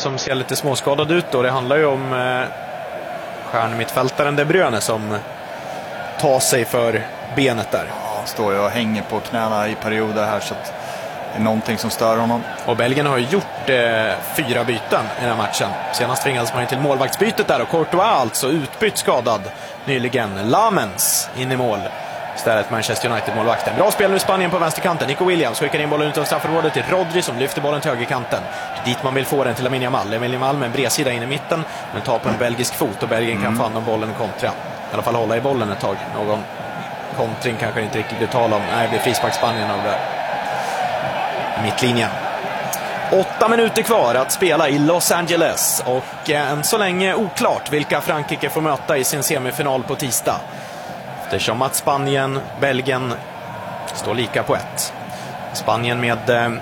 som ser lite småskadad ut, och det handlar ju om stjärnmittfältaren De Bruyne som tar sig för benet där. Ja, står ju och hänger på knäna i perioder här, så att det är någonting som stör honom. Och Belgien har ju gjort 4 byten i den här matchen. Senast tvingades man ju till målvaktsbytet där, och Courtois alltså utbytt skadad nyligen. Lamens in i mål. Istället Manchester United-målvakten. Bra spel nu i Spanien på vänsterkanten. Nico Williams skickar in bollen ut av straffområdet till Rodri som lyfter bollen till högerkanten. Dit man vill få den till Lamine Yamal. Lamine Yamal med en bredsida in i mitten, men tar på en belgisk fot, och Belgien kan få hand om bollen och kontra. I alla fall hålla i bollen ett tag. Någon kontring kanske inte riktigt blir tal om. Nej, det blir frispark Spanien av det. Mittlinjen. 8 minuter kvar att spela i Los Angeles, och än så länge oklart vilka Frankrike får möta i sin semifinal på tisdag. Eftersom att Spanien, Belgien står lika på 1. Spanien med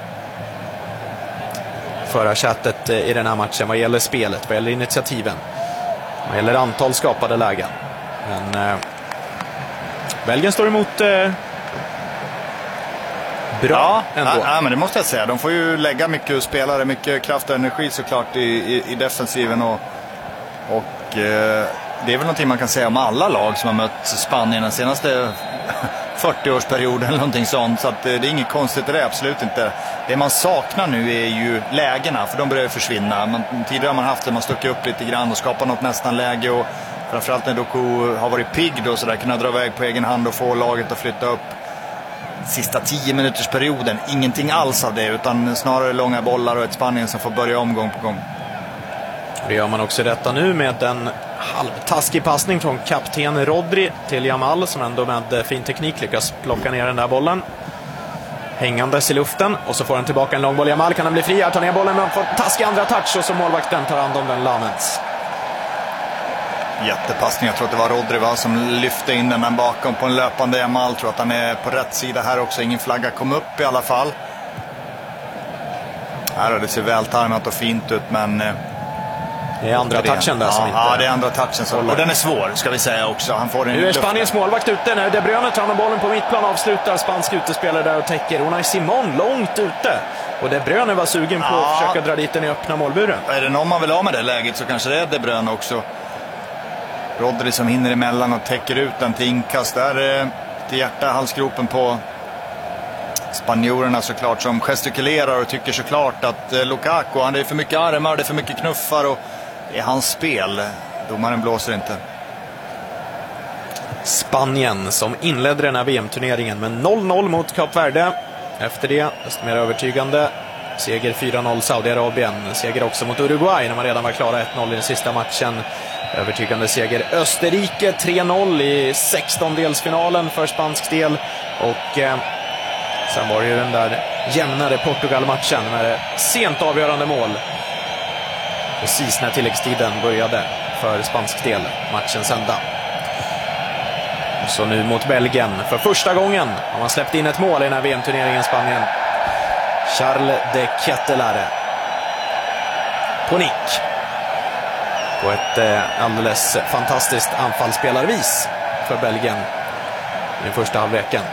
förarsätet i den här matchen vad gäller spelet, vad gäller initiativen, vad gäller antal skapade lägen. Men Belgien står emot bra ändå. Ja, men det måste jag säga. De får ju lägga mycket spelare, mycket kraft och energi såklart i defensiven, och det är väl någonting man kan säga om alla lag som har mött Spanien den senaste 40-årsperioden eller någonting sånt, så att det är inget konstigt i det, absolut inte. Det man saknar nu är ju lägena, för de börjar försvinna. Tidigare har man haft det, man stuckit upp lite grann och skapat något nästan läge, och framförallt när Doku har varit pigg då, så där kunna dra iväg på egen hand och få laget att flytta upp. Sista 10 minuters perioden, ingenting alls av det, utan snarare långa bollar och ett Spanien som får börja omgång på gång. Det gör man också detta nu med en halvtaskig passning från kapten Rodri till Yamal, som ändå med fin teknik lyckas plocka ner den där bollen hängandes i luften, och så får han tillbaka en lång boll. Yamal kan han bli fri, tar ner bollen men får taskig andra touch, och så målvakten tar hand om den. Lamens. Jättepassning, jag tror att det var Rodri som lyfte in den, men bakom på en löpande Yamal. Tror att han är på rätt sida här också, ingen flagga kom upp i alla fall. Här har det ser vältajmat och fint ut, men det är andra touchen där som inte... Ja, det är andra touchen som... Och den är svår, ska vi säga också. Han får en nu är Spaniens målvakt ute när De Bruyne tar hand om bollen på mittplan, avslutar spansk utespelare där och täcker. Unai Simon långt ute. Och De Bruyne var sugen på att försöka dra dit den i öppna målburen. Är det någon man vill ha med det läget så kanske det är De Bruyne också. Rodri som hinner emellan och täcker ut den till inkast. Där till hjärta halsgropen på spanjorerna såklart, som gestikulerar och tycker såklart att Lukaku, han är för mycket armar, det är för mycket knuffar, och det är hans spel. Domaren blåser inte. Spanien som inledde den här VM-turneringen med 0-0 mot Kap Verde. Efter det, desto mer övertygande, seger 4-0 Saudiarabien. Seger också mot Uruguay när man redan var klara 1-0 i den sista matchen. Övertygande seger Österrike 3-0 i 16-delsfinalen för spansk del. Och sen var det ju den där jämnare Portugal-matchen med sent avgörande mål. Precis när tilläggstiden började för spansk del, matchens ända. Så nu mot Belgien. För första gången har man släppt in ett mål i den här VM-turneringen, Spanien. Charles de Ketelaere. På nick. På ett alldeles fantastiskt anfallsspelarvis för Belgien i den första halvleken.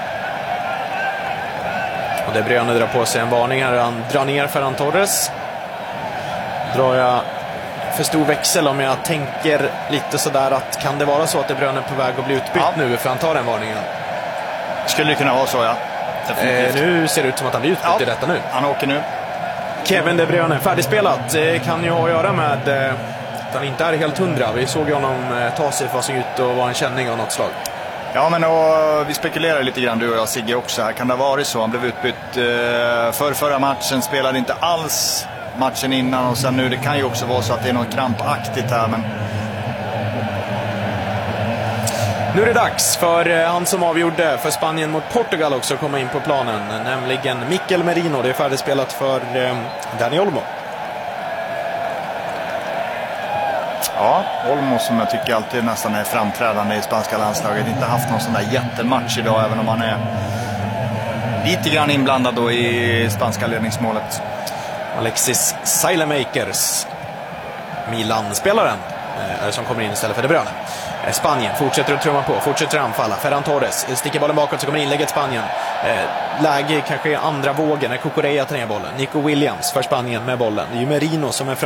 Och De Bruyne drar på sig en varning här. Han drar ner Ferran Torres. Drar jag för stor växel om jag tänker lite sådär att kan det vara så att De Bruyne är på väg att bli utbytt nu för han tar den varningen? Skulle det kunna vara så, ja. Nu ser det ut som att han blir utbytt i detta nu. Han åker nu. Kevin De Bruyne, färdigspelat. Det kan ju ha att göra med att han inte är helt 100. Vi såg honom ta sig för sig ut och vara en känning av något slag. Ja, men vi spekulerar lite grann, du och jag, Sigge, också här. Kan det vara så? Han blev utbytt förra matchen, spelade inte alls matchen innan, och sen nu, det kan ju också vara så att det är något krampaktigt här, men... Nu är det dags för han som avgjorde för Spanien mot Portugal också att komma in på planen, nämligen Mikel Merino. Det är färdigspelat för Dani Olmo. Ja, Olmo som jag tycker alltid nästan är framträdande i spanska landslaget. Inte haft någon sån där jättematch idag, även om han är lite grann inblandad då i spanska ledningsmålet. Alexis Saelemaekers, Milan-spelaren, som kommer in istället för De Bruyne. Spanien fortsätter att trumma på, fortsätter att anfalla. Ferran Torres sticker bollen bakåt, så kommer inlägget Spanien. Läge kanske i andra vågen när Cucurella tar ner bollen. Nico Williams för Spanien med bollen. Det är ju Merino som är